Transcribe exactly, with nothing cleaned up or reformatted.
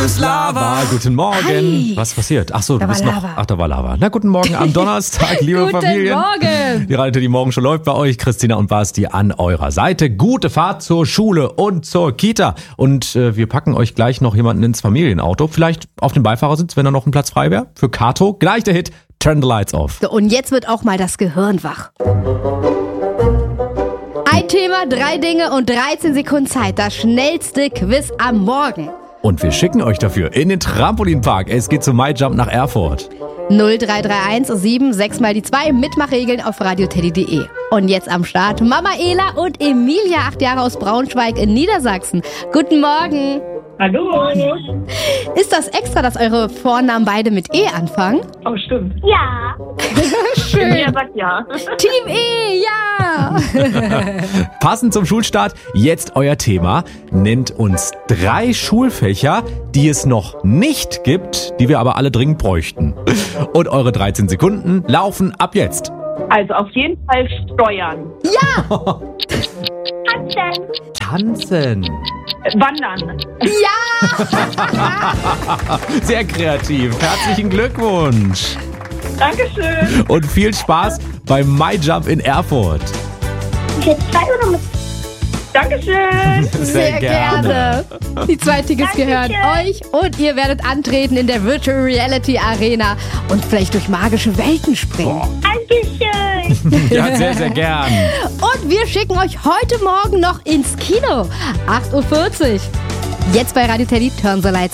Lava. Guten Morgen. Hi. Was passiert? Ach so, Da du bist war noch. Lava. Ach, da war Lava. Na, guten Morgen am Donnerstag, liebe Guten Familien. Morgen. Die Radio, die morgen schon läuft bei euch. Christina und Basti an eurer Seite. Gute Fahrt zur Schule und zur Kita. Und äh, wir packen euch gleich noch jemanden ins Familienauto. Vielleicht auf den Beifahrersitz, wenn da noch ein Platz frei wäre. Für Kato. Gleich der Hit. Turn the lights off. So, und jetzt wird auch mal das Gehirn wach. Ein Thema, drei Dinge und dreizehn Sekunden Zeit. Das schnellste Quiz am Morgen. Und wir schicken euch dafür in den Trampolinpark. Es geht zum MyJump nach Erfurt. null drei drei eins sieben sechs mal die zwei. Mitmachregeln auf radioteddy punkt de. Und jetzt am Start Mama Ela und Emilia, acht Jahre aus Braunschweig in Niedersachsen. Guten Morgen. Hallo. Ist das extra, dass eure Vornamen beide mit E anfangen? Oh, stimmt. Ja. Schön. Ja, sagt ja. Team E, ja. Passend zum Schulstart, jetzt euer Thema. Nennt uns drei Schulfächer, die es noch nicht gibt, die wir aber alle dringend bräuchten. Und eure dreizehn Sekunden laufen ab jetzt. Also auf jeden Fall Steuern. Tanzen. Tanzen. Äh, Wandern. Ja. Sehr kreativ. Herzlichen Glückwunsch. Dankeschön. Und viel Spaß beim MyJump in Erfurt. Für zwei oder mit Dankeschön. Sehr gerne. Die zwei Tickets gehören Dankeschön. euch und ihr werdet antreten in der Virtual Reality Arena und vielleicht durch magische Welten springen. Dankeschön. Ja, sehr, sehr gern. Und wir schicken euch heute Morgen noch ins Kino. acht Uhr vierzig. Jetzt bei Radio Teddy, Turn the Lights